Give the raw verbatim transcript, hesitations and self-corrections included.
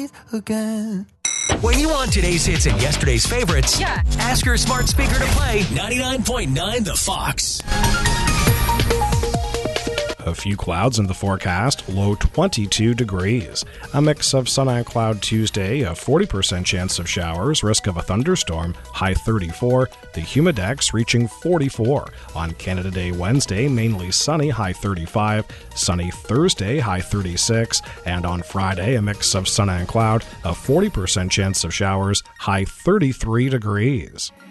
again. When you want today's hits and yesterday's favorites, Yeah. ask your smart speaker to play ninety-nine point nine The Fox. A few clouds in the forecast, low twenty-two degrees. A mix of sun and cloud Tuesday, a forty percent chance of showers, risk of a thunderstorm, high thirty-four. The humidex reaching forty-four. On Canada Day Wednesday, mainly sunny, high thirty-five. Sunny Thursday, high thirty-six. And on Friday, a mix of sun and cloud, a forty percent chance of showers, high thirty-three degrees.